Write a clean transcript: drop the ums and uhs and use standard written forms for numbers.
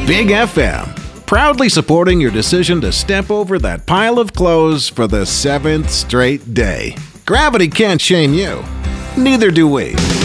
Big FM, proudly supporting your decision to step over that pile of clothes for the 7th straight day. Gravity can't shame you. Neither do we.